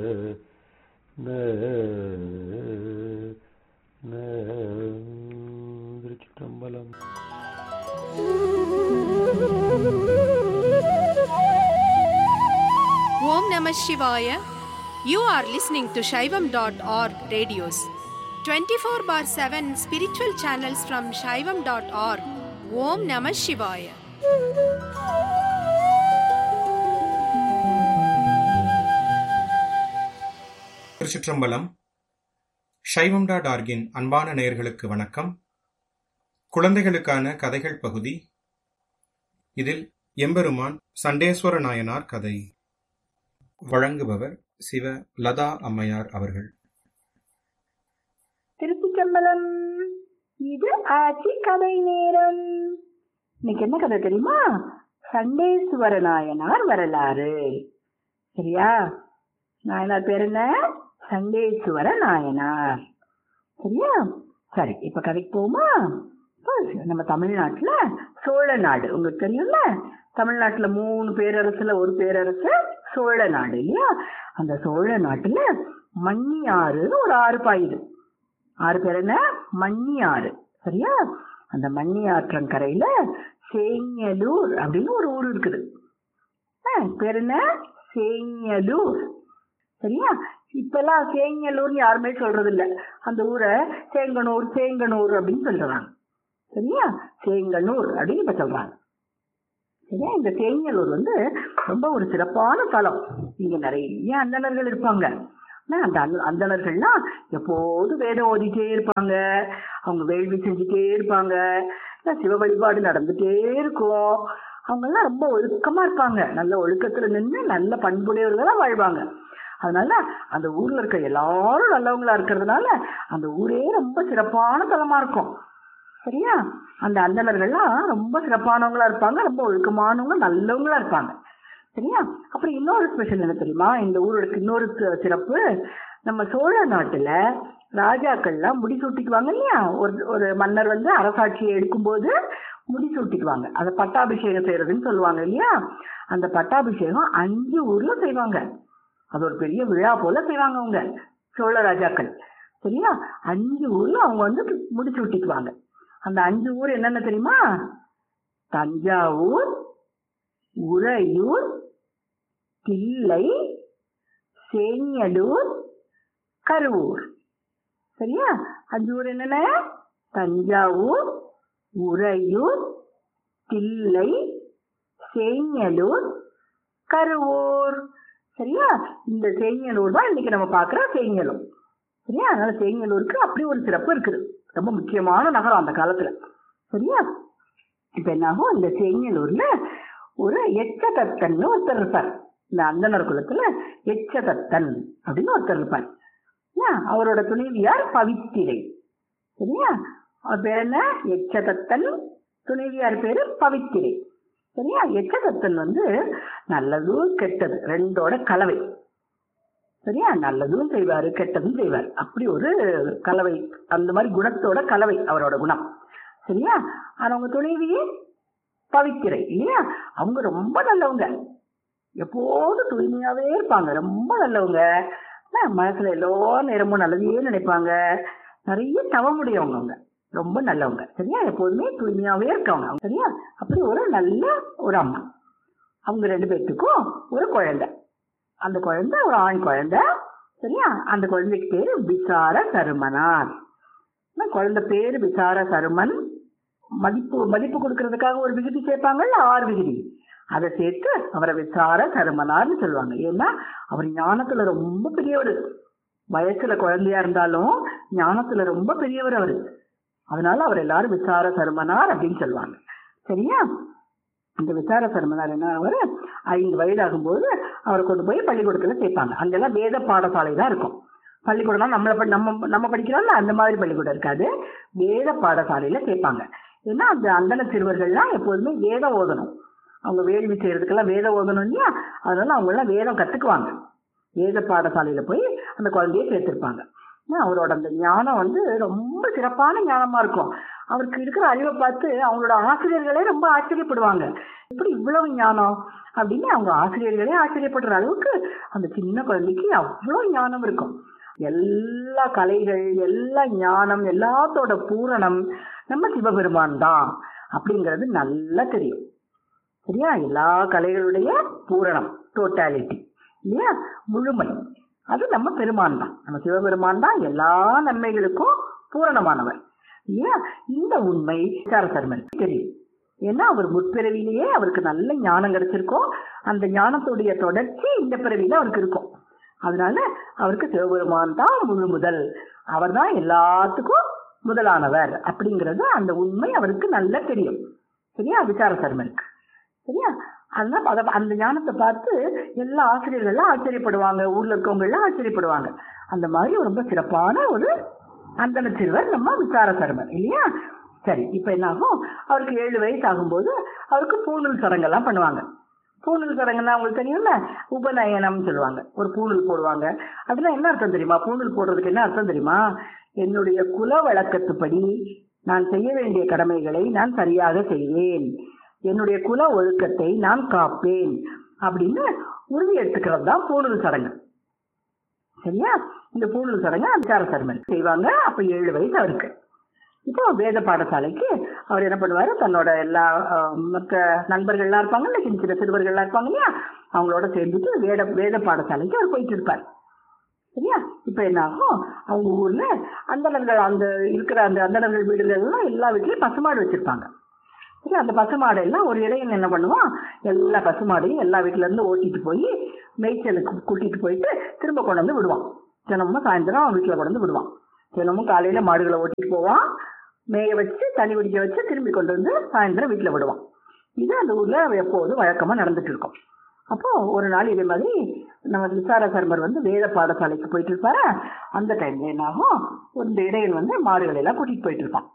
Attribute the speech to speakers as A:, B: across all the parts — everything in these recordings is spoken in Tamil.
A: Thiruchitrambalam.
B: Om Namah Shivaya. You are listening to Shaivam.org radios. 24/7 spiritual channels from Shaivam.org. Om Namah Shivaya.
C: திருச்சிற்றம்பலம். சைவம்.org-இன் அன்பான நேயர்களுக்கு வணக்கம். குழந்தைகளுக்கான கதைகள் பகுதி. இதில் எம்பெருமான் சண்டேஸ்வர நாயனார் கதை. வழங்குபவர் சிவ லதா அம்மையார் அவர்கள்.
D: திருச்சிற்றம்பலம். இது ஆட்சி கதை நேரம். இன்னைக்கு என்ன கதை தெரியுமா? சண்டேஸ்வர நாயனார் வரலாறு. சரியா? நாயனார் பேர் என்ன? சண்டேஸ்வர நாயனார். சரியா? சரி, இப்ப கதைக்கு போமா? நம்ம தமிழ்நாட்டுல சோழ நாடு உங்களுக்கு தெரியும்ல. தமிழ்நாட்டுல 3 பேரரசுல ஒரு பேரரசு சோழ நாடு இல்லையா? அந்த சோழ நாட்டுல மண்ணியாறுன்னு ஒரு ஆறு பாயுது. ஆறு பேர் என்ன? மண்ணியாறு. சரியா? அந்த மண்ணியாற்றங்கரையில சேங்கலூர் அப்படின்னு ஒரு ஊர் இருக்குது. பேர் என்ன? சேங்கலூர். சரியா? இப்பெல்லாம் சேங்கலூர்னு யாருமே சொல்றது இல்ல. அந்த ஊரை சேங்கனூர் சேங்கனூர் அப்படின்னு சொல்றாங்க. சரியா? சேங்கனூர் அப்படின்னு இப்ப சொல்றாங்க. சரியா? இந்த சேங்கலூர் ரொம்ப ஒரு சிறப்பான தலம். இங்க நிறைய அந்தணர்கள் இருப்பாங்க. அந்த அந்தணர்கள்லாம் எப்போதும் வேதம் ஓதிட்டே இருப்பாங்க. அவங்க வேள்வி செஞ்சுட்டே இருப்பாங்க. சிவ வழிபாடு நடந்துட்டே இருக்கும். அவங்க எல்லாம் ரொம்ப ஒழுக்கமா இருப்பாங்க. நல்ல ஒழுக்கத்துல நின்று நல்ல பண்புடையவர்களா வாழ்வாங்க. அதனால அந்த ஊர்ல இருக்க எல்லாரும் நல்லவங்களா இருக்கிறதுனால அந்த ஊரே ரொம்ப சிறப்பான தலமா இருக்கும். சரியா? அந்த அந்தணர்கள்லாம் ரொம்ப சிறப்பானவங்களா இருப்பாங்க. ரொம்ப ஒழுக்கமானவங்க, நல்லவங்களா இருப்பாங்க. சரியா? அப்புறம் இன்னொரு ஸ்பெஷல் என்ன தெரியுமா? இந்த ஊரோட இன்னொரு சிறப்பு, நம்ம சோழ நாட்டுல ராஜாக்கள்லாம் முடிசூட்டிக்குவாங்க இல்லையா? ஒரு மன்னர் அரசாட்சியை எடுக்கும்போது முடிசூட்டிக்குவாங்க. அதை பட்டாபிஷேகம் செய்யறதுன்னு சொல்லுவாங்க இல்லையா? அந்த பட்டாபிஷேகம் 5 ஊர்ல செய்வாங்க. அது ஒரு பெரிய விழா போல செய்வாங்க அவங்க சோழ ராஜாக்கள். சரியா? 5 ஊர்ல அவங்க முடிசூட்டிக்குவாங்க. அந்த 5 ஊர் என்னென்ன தெரியுமா? தஞ்சாவூர், உறையூர், தில்லை, சேங்கலூர், கருவூர். சரியா? 5 ஊர் என்னென்ன? தஞ்சாவூர், உறையூர், தில்லை, சேங்கலூர், கருவூர். சரியா? இந்த சேங்கலூர் தான் இன்னைக்கு நம்ம பாக்குற சேங்கலூர். சரியா? அதனால சேங்கலூருக்கு அப்படி ஒரு சிறப்பு இருக்குது. ரொம்ப முக்கியமான நகரம் அந்த காலத்துல. சரியா? இப்ப என்ன ஆகும்? இந்த சேங்கலூர்ல ஒரு எச்சதத்தன் ஒருத்தர் இருப்பார். இந்த அந்தணர் குலத்துல எச்சதத்தன் அப்படின்னு ஒருத்தர் இருப்பார். அவரோட துணைவியார் பவித்திரை. சரியா? அவர் பேர் என்ன? எச்சதத்தன். துணைவியார் பேரு பவித்திரை. சரியா? எச்சதத்தன் நல்லதும் கெட்டது ரெண்டோட கலவை. சரியா? நல்லதும் செய்வாரு, கெட்டதும் செய்வார். அப்படி ஒரு கலவை, அந்த மாதிரி குணத்தோட கலவை அவரோட குணம். சரியா? அவங்க துணைவியே பவித்திரை இல்லையா? அவங்க ரொம்ப நல்லவங்க. எப்போதும் தூய்மையாவே இருப்பாங்க. ரொம்ப நல்லவங்க. மனசுல எல்லா நேரமும் நல்லதையே நினைப்பாங்க. நிறைய தவமுடையவங்க. அவங்க ரொம்ப நல்லவங்க. சரியா? எப்போதுமே தூய்மையாவே இருக்காங்க. சரியா? அப்படி ஒரு நல்ல ஒரு அம்மா. அவங்க 2 பேர்த்துக்கும் ஒரு குழந்தை. அந்த குழந்தை ஒரு ஆண் குழந்தை. சரியா? அந்த குழந்தைக்கு பேரு விசார சருமனார். குழந்தை பேரு விசார சருமன். மதிப்பு கொடுக்கறதுக்காக ஒரு விகுதி சேர்ப்பாங்கல்ல, 6 விகுதி. அதை சேர்த்து அவரை விசார சருமனார்னு சொல்லுவாங்க. ஏன்னா அவர் ஞானத்துல ரொம்ப பெரியவர். வயசுல குழந்தையா இருந்தாலும் ஞானத்துல ரொம்ப பெரியவர் அவரு. அதனால அவர் எல்லாரும் விசார சருமனார் அப்படின்னு சொல்லுவாங்க. சரியா? அந்த விசார சருமனார் என்ன, அவரு 5 வயது ஆகும்போது அவரை கொண்டு போய் பள்ளிக்கூடத்துல சேர்ப்பாங்க. அங்கெல்லாம் வேத பாடசாலை தான் இருக்கும். பள்ளிக்கூடம்னா நம்ம படிக்கிறோம்ல, அந்த மாதிரி பள்ளிக்கூடம் இருக்காது. வேத பாடசாலையில சேர்ப்பாங்க. ஏன்னா அந்த அந்தன சிறுவர்கள்லாம் எப்போதுமே வேதம் ஓதணும். அவங்க வேள்வி செய்யறதுக்கெல்லாம் வேதம் ஓதணும் இல்லையா? அதனால அவங்க எல்லாம் வேதம் கத்துக்குவாங்க. வேத பாடசாலையில போய் அந்த குழந்தைய சேர்த்திருப்பாங்க. அவரோட அந்த ஞானம் ரொம்ப சிறப்பான ஞானமா இருக்கும். அவருக்கு இருக்கிற அறிவை பார்த்து அவங்களோட ஆசிரியர்களே ரொம்ப ஆச்சரியப்படுவாங்க. எப்படி இவ்வளவு ஞானம் அப்படின்னு அவங்க ஆசிரியர்களே ஆச்சரியப்படுற அளவுக்கு அந்த சின்ன குழந்தைக்கு அவ்வளோ ஞானம் இருக்கும். எல்லா கலைகள், எல்லா ஞானம், எல்லாத்தோட பூரணம் நம்ம சிவபெருமான் தான் அப்படிங்கிறது நல்லா தெரியும். சரியா? எல்லா கலைகளுடைய பூரணம், டோட்டாலிட்டி இல்லையா, முழுமை, அது நம்ம பெருமான் தான், நம்ம சிவபெருமான் தான் எல்லா நன்மைகளுக்கும் பூரணமானவர் இல்லையா. இந்த உண்மை விசாரசர்மருக்கு தெரியும். ஏன்னா அவர் முற்பிறவிலேயே அவருக்கு நல்ல ஞானம் கிடைச்சிருக்கும். அந்த ஞானத்துடைய தொடர்ச்சி இந்த பிறவியில அவருக்கு இருக்கும். அதனால அவருக்கு சிவபெருமான் தான் முழு முதல், அவர் தான் எல்லாத்துக்கும் முதலானவர் அப்படிங்கிறது அந்த உண்மை அவருக்கு நல்லா தெரியும். சரியா? விசாரசர்மருக்கு. சரியா? அதனால அந்த ஞானத்தை பார்த்து எல்லா ஆசிரியர்கள்லாம் ஆச்சரியப்படுவாங்க, ஊர்ல இருக்கவங்க எல்லாம் ஆச்சரியப்படுவாங்க. அந்த மாதிரி ரொம்ப சிறப்பான ஒரு அந்தன சிறுவர் நம்ம விசாரசர்மர் இல்லையா. சரி, இப்ப என்ன ஆகும், அவருக்கு 7 வயசு ஆகும்போது அவருக்கு பூணூல் சடங்கெல்லாம் பண்ணுவாங்க. பூணூல் சடங்குன்னா உங்களுக்கு தெரியும்ல, உபநயனம்னு சொல்லுவாங்க. ஒரு பூணூல் போடுவாங்க. அதெல்லாம் என்ன அர்த்தம் தெரியுமா? பூணூல் போடுறதுக்கு என்ன அர்த்தம் தெரியுமா? என்னுடைய குல வழக்கத்துப்படி நான் செய்ய வேண்டிய கடமைகளை நான் சரியாக செய்வேன், என்னுடைய குல ஒழுக்கத்தை நான் காப்பேன் அப்படின்னு உறுதி எடுத்துக்கிறது தான் பூணூல் சடங்கு. சரியா? இந்த பூணூல் சடங்கு விசாரசர்மர் செய்வாங்க. அப்ப 7 வயசு அவருக்கு. இப்போ வேத பாடசாலைக்கு அவர் என்ன பண்ணுவாரு, தன்னோட எல்லா மற்ற நண்பர்கள்லாம் இருப்பாங்கல்ல, சின்ன சின்ன சிறுவர்கள்லாம் இருப்பாங்க இல்லையா, அவங்களோட சேர்ந்துட்டு வேத பாடசாலைக்கு அவர் போயிட்டு இருப்பார். சரியா? இப்ப என்ன ஆகும், அவங்க ஊர்ல அந்தணர்கள், அந்த இருக்கிற அந்த அந்தணர்கள் வீடுகள்லாம் எல்லா வீட்லயும் பசுமாடு வச்சிருப்பாங்க. சரி, அந்த பசுமாடு எல்லாம் ஒரு இடையன் என்ன பண்ணுவான், எல்லா பசுமாடையும் எல்லா வீட்டுல இருந்து ஓட்டிட்டு போய் மேய்ச்சலுக்கு கூட்டிட்டு போயிட்டு திரும்ப கொண்டு வந்து விடுவான். தினமும் சாயந்தரம் அவன் வீட்டுல கொண்டு வந்து விடுவான். தினமும் காலையில மாடுகளை ஓட்டிட்டு போவான், மேய வச்சு தண்ணி குடிக்க வச்சு திரும்பி கொண்டு வந்து சாயந்தரம் வீட்டுல விடுவான். இது அந்த ஊர்ல எப்போதும் வழக்கமா நடந்துட்டு இருக்கும். அப்போ ஒரு நாள் இதே மாதிரி நம்ம விசாரசர்மர் வந்து வேத பாடசாலைக்கு போயிட்டு இருப்பாரு. அந்த டைம்ல என்ன ஆகும், ஒரு இடையன் வந்து மாடுகளை எல்லாம் கூட்டிட்டு போயிட்டு இருப்பான்.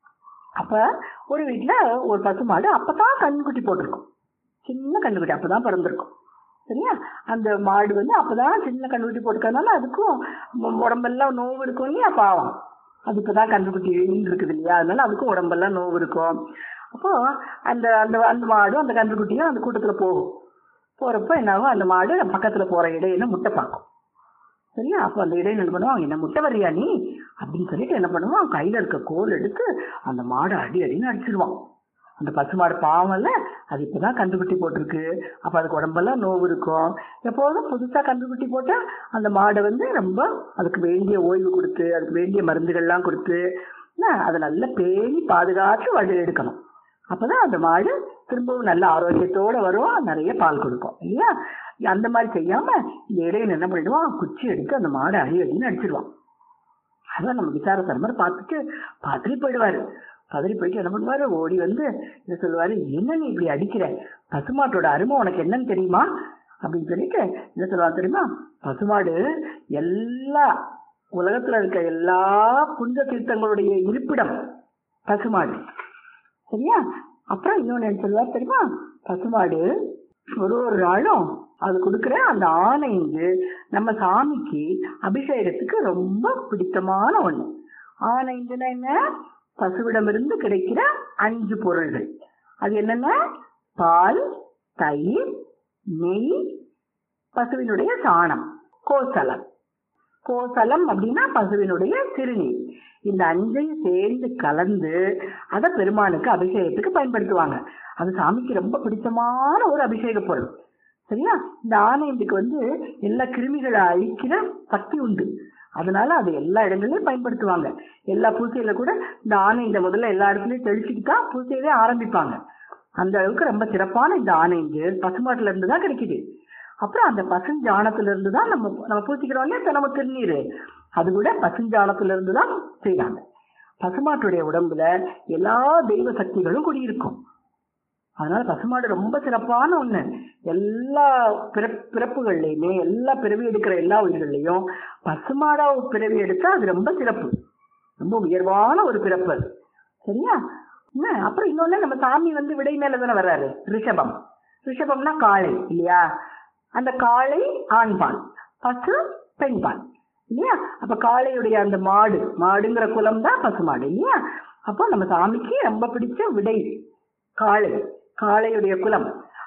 D: அப்ப ஒரு வீட்டுல ஒரு பசுமாடு அப்பதான் கண்ணுக்குட்டி போட்டிருக்கும், சின்ன கண்ணுக்குட்டி அப்பதான் பிறந்திருக்கும். சரியா? அந்த மாடு வந்து அப்பதான் சின்ன கண்ணுக்குட்டி போட்டுக்கிறதுனால அதுக்கும் உடம்பெல்லாம் நோவு இருக்கும் இல்லையா, பாவம், அது இப்பதான் கண்ணுக்குட்டி இருக்குது இல்லையா, அதனால அதுக்கும் உடம்பெல்லாம் நோவு இருக்கும். அப்போ அந்த அந்த அந்த மாடும் அந்த கண்ணுக்குட்டியும் அந்த கூட்டத்துல போகும். போறப்ப என்ன ஆகும், அந்த மாடு பக்கத்துல போற இடையில முட்டை பார்க்கும். சரியா? அப்போ அந்த இடையில என்ன பண்ணுவான், என்ன முட்டை வர்றியா நீ அப்படின்னு சொல்லிட்டு என்ன பண்ணுவான், கையில இருக்க கோல் எடுத்து அந்த மாடை அடின்னு அடிச்சிடுவான். அந்த பசுமாடு பாவம் இல்ல, அது இப்பதான் கன்றுக்குட்டி போட்டிருக்கு, அப்ப அதுக்கு உடம்பெல்லாம் நோவு இருக்கும். எப்போதும் புதுசா கன்றுக்குட்டி போட்டா அந்த மாடை வந்து ரொம்ப அதுக்கு வேண்டிய ஓய்வு கொடுத்து, அதுக்கு வேண்டிய மருந்துகள்லாம் கொடுத்து அதை நல்லா பேணி பாதுகாத்து வழி எடுக்கணும். அப்பதான் அந்த மாடு திரும்பவும் நல்ல ஆரோக்கியத்தோட வரும், நிறைய பால் கொடுக்கும் இல்லையா. அந்த மாதிரி செய்யாம இந்த இடையில என்ன பண்ணிடுவான், குச்சி எடுத்து அந்த மாடை அடின்னு அடிச்சிடுவான். அதான் நம்ம விசாரசர்மர் பார்த்துட்டு போயிடுவாரு. பதறி போயிட்டு என்ன பண்ணுவாரு, ஓடி வந்து இதை சொல்லுவாரு, என்ன நீ இப்படி அடிக்கிற, பசுமாட்டோட அருமை உனக்கு என்னன்னு தெரியுமா அப்படின்னு சொல்லிட்டு என்ன சொல்லுவாங்க தெரியுமா, பசுமாடு எல்லா உலகத்துல இருக்க எல்லா புனித தீர்த்தங்களுடைய இருப்பிடம் பசுமாடு. சரியா? அப்புறம் இன்னொன்னு என்ன சொல்லுவார் தெரியுமா, பசுமாடு ஒரு நாளும் அது கொடுக்குற அந்த ஆனைந்து நம்ம சாமிக்கு அபிஷேகத்துக்கு ரொம்ப பிடித்தமான ஒண்ணு. ஆனைந்துன்னா என்ன, பசுவிடமிருந்து கிடைக்கிற 5 பொருள்கள். அது என்னென்ன, பால், தயிர், நெய், பசுவினுடைய சாணம், கோசலம். கோசலம் அப்படின்னா பசுவினுடைய சிறுநீர். இந்த 5ஐயும் சேர்ந்து கலந்து அதை பெருமானுக்கு அபிஷேகத்துக்கு பயன்படுத்துவாங்க. அது சாமிக்கு ரொம்ப பிடித்தமான ஒரு அபிஷேக பொருள். சரியா? இந்த ஆனைந்துக்கு வந்து எல்லா கிருமிகளை அழிக்கிற சக்தி உண்டு, அதனால அது எல்லா இடங்களையும் பயன்படுத்துவாங்க. எல்லா பூசையில கூட இந்த ஆனைந்த முதல்ல எல்லா இடத்துலயும் தெளிச்சுட்டு தான் பூசையவே ஆரம்பிப்பாங்க. அந்த அளவுக்கு ரொம்ப சிறப்பான இந்த ஆனைந்து பசுமாட்டுல இருந்து தான் கிடைக்குது. அப்புறம் அந்த பசுஞ்சாணத்துல இருந்து தான் நம்ம பூசிக்கிறோம் இல்லையா, நம்ம திருநீர், அது கூட பசுஞ்சாணத்துல இருந்து தான் செய்யறாங்க. பசுமாட்டுடைய உடம்புல எல்லா தெய்வ சக்திகளும் குடியிருக்கும். அதனால பசுமாடு ரொம்ப சிறப்பான ஒண்ணு. எல்லா பிறப்புகள்லயுமே, எல்லா பிறவி எடுக்கிற எல்லா உயிர்கள்லையும் பசுமாடா பிறவி எடுத்தா அது ரொம்ப சிறப்பு, ரொம்ப உயர்வான ஒரு பிறப்பு அது. சரியா? அப்புறம் இன்னொன்னு, நம்ம சாமி வந்து விடை மேலதானே வர்றாரு, ரிஷபம். ரிஷபம்னா காளை இல்லையா, அந்த காளை ஆண்பால், பசு பெண்பால் இல்லையா. அப்ப காளையுடைய அந்த மாடுங்கிற குலம் தான் பசுமாடு இல்லையா. அப்போ நம்ம சாமிக்கு ரொம்ப பிடிச்ச விடை காளை, காளையுடைய குலம்.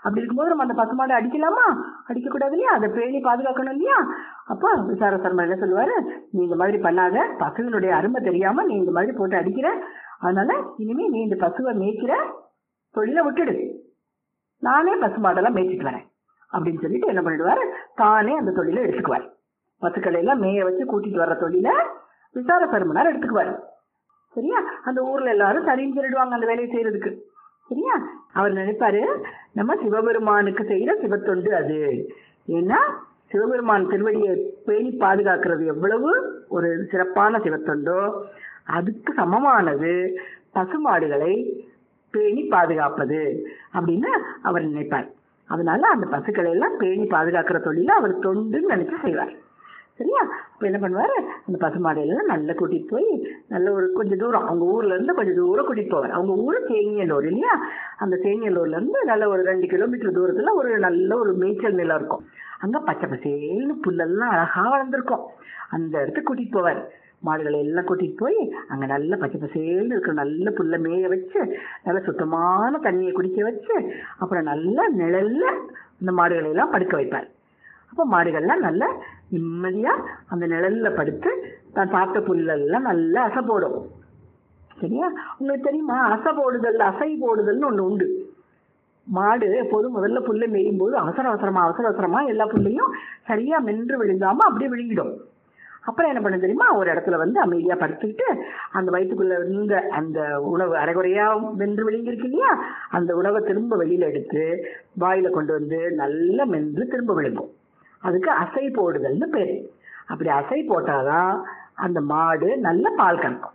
D: அப்படி இருக்கும்போது நம்ம அந்த பசுமாடை அடிக்கலாமா? அடிக்கக்கூடாது இல்லையா? அதை பேணி பாதுகாக்கணும் இல்லையா? அப்போ விசார சர்மா என்ன சொல்லுவாரு, நீ இந்த மாதிரி பண்ணாத, பசுவினுடைய அருமை தெரியாம நீ இந்த மாதிரி போட்டு அடிக்கிற, அதனால இனிமே நீ இந்த பசுவை மேய்க்கிற தொழிலை விட்டுடு, நானே பசுமாடெல்லாம் மேய்ச்சிட்டு வரேன் அப்படின்னு சொல்லிட்டு என்ன பண்ணிடுவாரு, தானே அந்த தொழிலை எடுத்துக்குவார். பசுக்களை எல்லாம் மேய வச்சு கூட்டிட்டு வர்ற தொழிலை விசார சர்மனார் எடுத்துக்குவாரு. சரியா? அந்த ஊர்ல எல்லாரும் சரின்னு சொல்லிடுவாங்க அந்த வேலையை செய்யறதுக்கு. சரியா? அவர் நினைப்பாரு, நம்ம சிவபெருமானுக்கு செய்யற சிவத்தொண்டு அது. ஏன்னா சிவபெருமான் திருவடியை பேணி பாதுகாக்கிறது எவ்வளவு ஒரு சிறப்பான சிவத்தொண்டோ அதுக்கு சமமானது பசுமாடுகளை பேணி பாதுகாப்பது அப்படின்னு அவர் நினைப்பார். அதனால அந்த பசுக்களை எல்லாம் பேணி பாதுகாக்கிற தொழில அவர் தொண்டுன்னு நினைச்சு செய்வார். சரியா? இப்போ என்ன பண்ணுவாரு, அந்த பசுமாடையெல்லாம் நல்லா கூட்டிட்டு போய் நல்ல ஒரு கொஞ்சம் தூரம், அவங்க ஊர்ல இருந்து கொஞ்சம் தூரம் கூட்டிட்டு போவார். அவங்க ஊரு சேங்கியலூர் இல்லையா? அந்த சேங்கியலூர்ல இருந்து நல்ல ஒரு 2 கிலோமீட்டர் தூரத்துல ஒரு நல்ல ஒரு மேய்ச்சல் நிலம் இருக்கும். அங்க பச்சை பசேல்னு புல்லெல்லாம் அழகா வளர்ந்துருக்கும். அந்த இடத்துக்கு கூட்டிட்டு போவார். மாடுகளை எல்லாம் கூட்டிட்டு போய் அங்க நல்ல பச்சை பசேல்னு இருக்கிற நல்ல புல்ல மேய வச்சு நல்ல சுத்தமான தண்ணியை குடிக்க வச்சு அப்புறம் நல்ல நிழல்ல அந்த மாடுகளை எல்லாம் படுக்க வைப்பார். அப்போ மாடுகள்லாம் நல்ல நிம்மதியா அந்த நிழல்ல படுத்து தான் சாப்பிட்ட புல்லெல்லாம் நல்லா அசை போடும். சரியா? உங்களுக்கு தெரியுமா, அசை போடுதல் அசை போடுதல்னு ஒண்ணு உண்டு. மாடு எப்போதும் முதல்ல புல்லை மேயும் போது அவசர அவசரமா எல்லா புல்லையும் சரியா மென்று விழுங்காம அப்படியே விழுங்கிடும். அப்புறம் என்ன பண்ண தெரியுமா, ஒரு இடத்துல வந்து அமைதியா படுத்துக்கிட்டு அந்த வயிற்றுக்குள்ள இருந்த அந்த உணவு அரைகுறையா வென்று விழுங்கிருக்கு இல்லையா, அந்த உணவை திரும்ப வெளியில எடுத்து வாயில கொண்டு வந்து நல்லா மென்று திரும்ப விழுங்கும். அதுக்கு அசை போடுதல்னு பேரு. அப்படி அசை போட்டாதான் அந்த மாடு நல்ல பால் கறக்கும்.